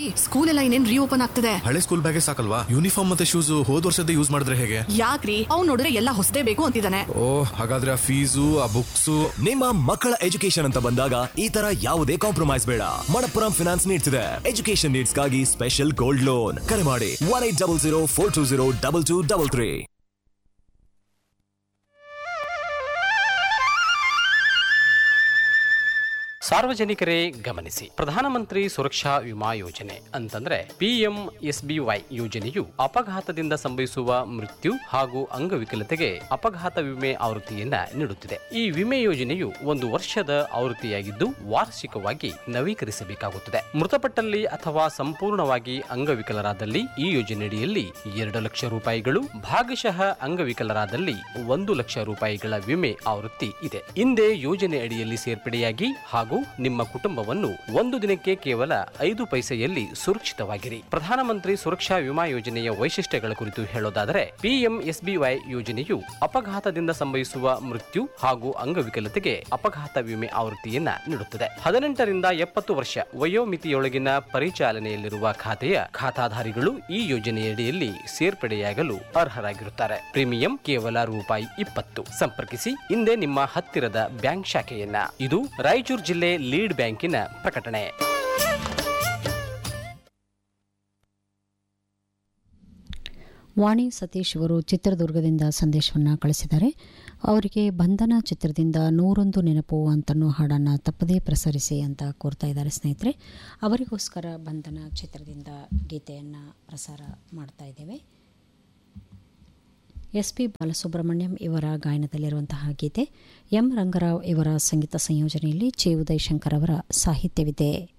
School ಎಲ್ಲ ಇನ್ನೇನ್ reopen ಆಗ್ತಿದೆ. ಹಳೆ ಸ್ಕೂಲ್ ಬ್ಯಾಗೇ ಸಾಕಲ್ವಾ, ಯೂನಿಫಾರ್ಮ್ ಮತ್ತೆ ಶೂಸ್ ಹೋದ್ ವರ್ಷದ ಯೂಸ್ ಮಾಡಿದ್ರೆ ಹೇಗೆ? ಯಾಕ್ರಿ, ಅವ್ನು ನೋಡಿದ್ರೆ ಎಲ್ಲ ಹೊಸದೇ ಬೇಕು ಅಂತಿದ್ದಾನೆ. ಓ, ಹಾಗಾದ್ರೆ ಆ ಫೀಸು ಆ ಬುಕ್ಸ್. ನಿಮ್ಮ ಮಕ್ಕಳ ಎಜುಕೇಶನ್ ಅಂತ ಬಂದಾಗ ಈ ತರ ಯಾವುದೇ ಕಾಂಪ್ರಮೈಸ್ ಬೇಡ. ಮಣಪ್ಪುರಂ ಫಿನಾನ್ಸ್ ನೀಡ್ಸ್ ಇದೆ ಎಜುಕೇಶನ್ ನೀಡ್ಸ್ ಗಾಗಿ ಸ್ಪೆಷಲ್ ಗೋಲ್ಡ್ ಲೋನ್. ಕರೆ ಮಾಡಿ 1800 420 2233. ಸಾರ್ವಜನಿಕರೇ ಗಮನಿಸಿ, ಪ್ರಧಾನಮಂತ್ರಿ ಸುರಕ್ಷಾ ವಿಮಾ ಯೋಜನೆ ಅಂತಂದ್ರೆ PMSBY ಯೋಜನೆಯು ಅಪಘಾತದಿಂದ ಸಂಭವಿಸುವ ಮೃತ್ಯು ಹಾಗೂ ಅಂಗವಿಕಲತೆಗೆ ಅಪಘಾತ ವಿಮೆ ಆವೃತ್ತಿಯನ್ನ ನೀಡುತ್ತಿದೆ. ಈ ವಿಮೆ ಯೋಜನೆಯು 1 ವರ್ಷದ ಆವೃತ್ತಿಯಾಗಿದ್ದು ವಾರ್ಷಿಕವಾಗಿ ನವೀಕರಿಸಬೇಕಾಗುತ್ತದೆ. ಮೃತಪಟ್ಟಲ್ಲಿ ಅಥವಾ ಸಂಪೂರ್ಣವಾಗಿ ಅಂಗವಿಕಲರಾದಲ್ಲಿ ಈ ಯೋಜನೆಯಡಿಯಲ್ಲಿ 2 ಲಕ್ಷ ರೂಪಾಯಿಗಳು, ಭಾಗಶಃ ಅಂಗವಿಕಲರಾದಲ್ಲಿ 1 ಲಕ್ಷ ರೂಪಾಯಿಗಳ ವಿಮೆ ಆವೃತ್ತಿ ಇದೆ. ಹಿಂದೆ ಯೋಜನೆ ಅಡಿಯಲ್ಲಿ ಸೇರ್ಪಡೆಯಾಗಿ ಹಾಗೂ ನಿಮ್ಮ ಕುಟುಂಬವನ್ನು 1 ದಿನಕ್ಕೆ ಕೇವಲ 5 ಪೈಸೆಯಲ್ಲಿ ಸುರಕ್ಷಿತವಾಗಿರಿ. ಪ್ರಧಾನಮಂತ್ರಿ ಸುರಕ್ಷಾ ವಿಮಾ ಯೋಜನೆಯ ವೈಶಿಷ್ಟ್ಯಗಳ ಕುರಿತು ಹೇಳೋದಾದರೆ, PMSBY ಯೋಜನೆಯು ಅಪಘಾತದಿಂದ ಸಂಭವಿಸುವ ಮೃತ್ಯು ಹಾಗೂ ಅಂಗವಿಕಲತೆಗೆ ಅಪಘಾತ ವಿಮೆ ಆವೃತ್ತಿಯನ್ನ ನೀಡುತ್ತದೆ. 18 ರಿಂದ 70 ವರ್ಷ ವಯೋಮಿತಿಯೊಳಗಿನ ಪರಿಚಾಲನೆಯಲ್ಲಿರುವ ಖಾತೆಯ ಖಾತಾಧಾರಿಗಳು ಈ ಯೋಜನೆಯಡಿಯಲ್ಲಿ ಸೇರ್ಪಡೆಯಾಗಲು ಅರ್ಹರಾಗಿರುತ್ತಾರೆ. ಪ್ರೀಮಿಯಂ ಕೇವಲ ₹20. ಸಂಪರ್ಕಿಸಿ ಹಿಂದೆ ನಿಮ್ಮ ಹತ್ತಿರದ ಬ್ಯಾಂಕ್ ಶಾಖೆಯನ್ನ. ಇದು ರಾಯಚೂರು ಜಿಲ್ಲೆ ಲೀಡ್ ಬ್ಯಾಂಕಿನ ಪ್ರಕಟಣೆ. ವಾಣಿ ಸತೀಶ್ ಅವರು ಚಿತ್ರದುರ್ಗದಿಂದ ಸಂದೇಶವನ್ನು ಕಳಿಸಿದ್ದಾರೆ. ಅವರಿಗೆ ಬಂಧನ ಚಿತ್ರದಿಂದ 101 ನೆನಪು ಅಂತನೋ ಹಾಡನ್ನು ತಪ್ಪದೇ ಪ್ರಸರಿಸಿ ಅಂತ ಕೋರ್ತಾ ಇದ್ದಾರೆ ಸ್ನೇಹಿತರೆ. ಅವರಿಗೋಸ್ಕರ ಬಂಧನ ಚಿತ್ರದಿಂದ ಗೀತೆಯನ್ನು ಪ್ರಸಾರ ಮಾಡ್ತಾ ಇದ್ದೇವೆ. SP ಬಾಲಸುಬ್ರಹ್ಮಣ್ಯಂ ಇವರ ಗಾಯನದಲ್ಲಿರುವಂತಹ ಗೀತೆ. ಎಂ ರಂಗರಾವ್ ಇವರ ಸಂಗೀತ ಸಂಯೋಜನೆಯಲ್ಲಿ ಚಿ ಉದಯಶಂಕರ್ ಅವರ ಸಾಹಿತ್ಯವಿದೆ.